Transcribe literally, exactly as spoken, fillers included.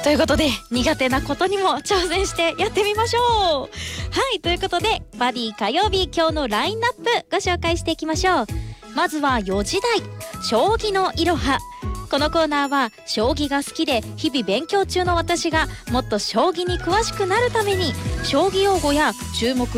ということで苦手なことにも挑戦してやってみましょう。はい、ということでバディ火曜日、今日のラインナップご紹介していきましょう。まずはよじ台、将棋のいろは。このコーナーは将棋が好きで日々勉強中の私がもっと将棋に詳しくなるために将棋用語や注目